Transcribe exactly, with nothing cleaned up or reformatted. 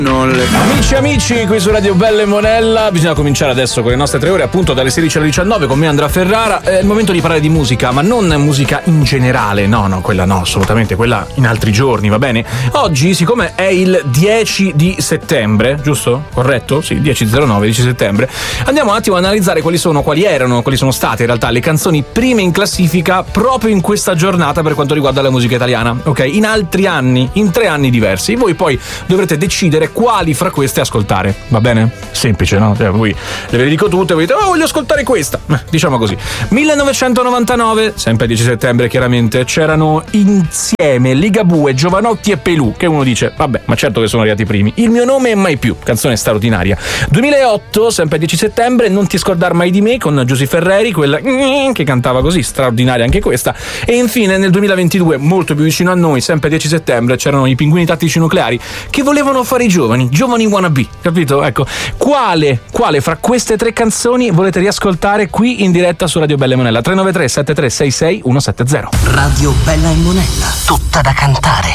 Non le... Amici amici, qui su Radio Bella e Monella bisogna cominciare adesso con le nostre tre ore, appunto dalle sedici alle diciannove con me Andrea Ferrara. È il momento di parlare di musica, ma non musica in generale, no no, quella no, assolutamente, quella in altri giorni, va bene? Oggi, siccome è il dieci di settembre, giusto? Corretto? Sì, dieci zero nove, dieci settembre, andiamo un attimo a analizzare quali sono, quali erano, quali sono state in realtà le canzoni prime in classifica proprio in questa giornata per quanto riguarda la musica italiana, ok? In altri anni, in tre anni diversi. Voi poi dovrete decidere quali fra queste ascoltare, va bene? Semplice, no? Cioè, voi le ve le dico tutte, voi dite, oh, voglio ascoltare questa, diciamo così. millenovecentonovantanove, sempre dieci settembre chiaramente, c'erano insieme Ligabue, Giovanotti e Pelù, che uno dice, vabbè, ma certo che sono arrivati i primi. Il mio nome è Mai più, canzone straordinaria. duemilaotto, sempre dieci settembre, Non ti scordar mai di me, con Giusy Ferreri, quella che cantava così, straordinaria anche questa. E infine nel duemilaventidue, molto più vicino a noi, sempre dieci settembre, c'erano i Pinguini Tattici Nucleari, che volevano fare i giovani, giovani wannabe, capito? Ecco, quale, quale fra queste tre canzoni volete riascoltare qui in diretta su Radio Bella e Monella? tre nove tre sette tre sei sei uno sette zero. Radio Bella e Monella, tutta da cantare.